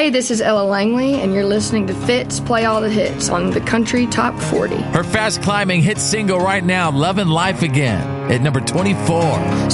Hey, this is Ella Langley, and you're listening to Fitz Play All the Hits on the Country Top 40. Her fast-climbing hit single right now, Lovin' Life Again, at number 24.